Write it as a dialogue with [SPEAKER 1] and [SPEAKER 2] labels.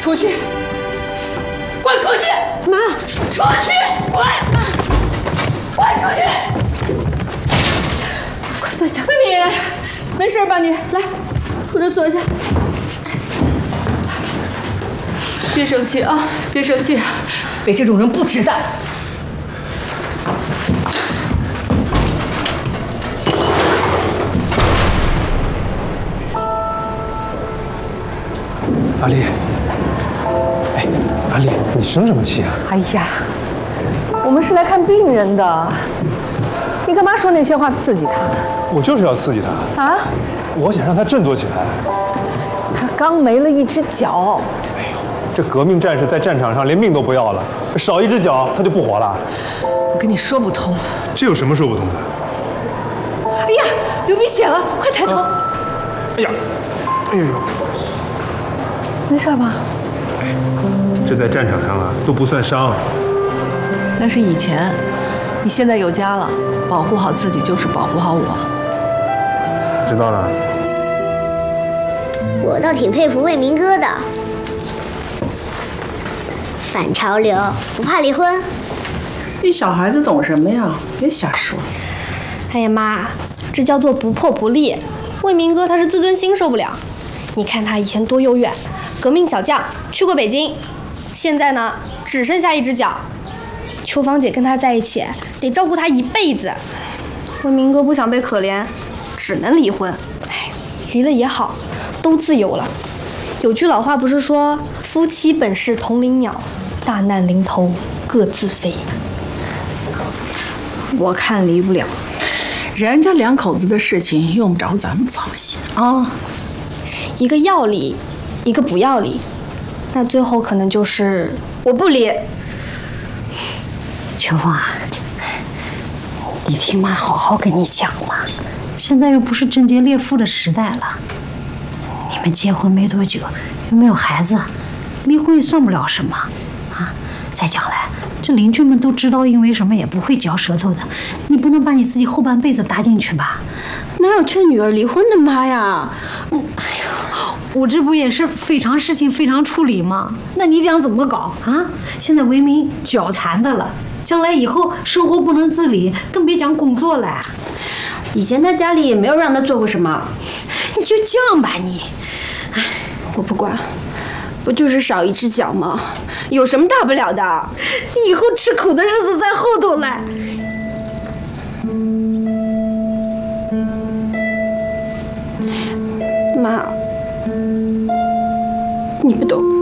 [SPEAKER 1] 出去！滚出去！
[SPEAKER 2] 妈，
[SPEAKER 1] 出去！滚！滚出去！
[SPEAKER 2] 快坐下。
[SPEAKER 1] 慧敏，没事吧你？来，扶着坐下。别生气啊，别生气，为这种人不值当。
[SPEAKER 3] 阿丽，哎，阿丽，你生什么气啊？
[SPEAKER 4] 哎呀，我们是来看病人的，你干嘛说那些话刺激他？
[SPEAKER 3] 我就是要刺激他
[SPEAKER 4] 啊！
[SPEAKER 3] 我想让他振作起来。
[SPEAKER 4] 他刚没了一只脚。
[SPEAKER 3] 哎呦，这革命战士在战场上连命都不要了，少一只脚他就不活了。
[SPEAKER 1] 我跟你说不通。
[SPEAKER 3] 这有什么说不通的？
[SPEAKER 1] 哎呀，流鼻血了，快抬头！
[SPEAKER 3] 哎呀，哎呦呦！
[SPEAKER 4] 没事吧？
[SPEAKER 3] 这在战场上啊都不算伤。
[SPEAKER 1] 那是以前，你现在有家了，保护好自己就是保护好我。
[SPEAKER 3] 知道了。
[SPEAKER 5] 我倒挺佩服魏明哥的，反潮流，不怕离婚。
[SPEAKER 6] 比小孩子懂什么呀？别瞎说。
[SPEAKER 2] 哎呀妈，这叫做不破不立。魏明哥他是自尊心受不了。你看他以前多优越，革命小将，去过北京，现在呢只剩下一只脚。秋芳姐跟他在一起，得照顾他一辈子。魏明哥不想被可怜，只能离婚。哎，离了也好，都自由了。有句老话不是说夫妻本是同林鸟，大难临头各自飞。我看离不了。
[SPEAKER 6] 人家两口子的事情用不着咱们操心啊。
[SPEAKER 2] 一个要离，一个不要离，那最后可能就是我不离。
[SPEAKER 7] 秋芳啊，你听妈好好跟你讲嘛，现在又不是贞洁烈妇的时代了，你们结婚没多久，又没有孩子，离婚也算不了什么啊。再讲来，这邻居们都知道，因为什么也不会嚼舌头的，你不能把你自己后半辈子搭进去吧？
[SPEAKER 2] 哪有劝女儿离婚的妈呀？
[SPEAKER 7] 哎呀，我这不也是非常事情非常处理吗？那你想怎么搞啊？现在为民脚残的了，将来以后生活不能自理，更别讲工作了。
[SPEAKER 2] 以前他家里也没有让他做过什么，
[SPEAKER 7] 你就这样吧你。
[SPEAKER 2] 哎，我不管，不就是少一只脚吗？有什么大不了的？
[SPEAKER 7] 以后吃苦的日子在后头嘞。
[SPEAKER 2] 妈，你不懂。